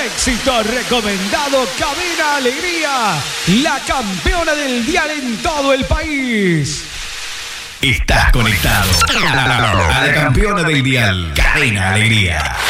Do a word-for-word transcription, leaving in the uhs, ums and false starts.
éxito recomendado, Cadena Alegría, la campeona del dial en todo el país. Estás conectado a la campeona del dial, Cadena Alegría.